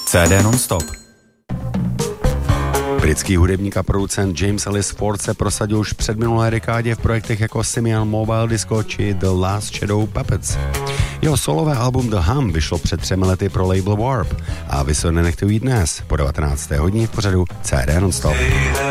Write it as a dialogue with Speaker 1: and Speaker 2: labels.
Speaker 1: CD non-stop.
Speaker 2: Britský hudebník a producent James Ellis Ford se prosadil už před minulé dekádě v projektech jako Simian Mobile Disco či The Last Shadow Puppets. Jeho solové album The Hum vyšlo před 3 lety pro label Warp a vy se nenechte ujít dnes po 19. hodině v pořadu CD non-stop.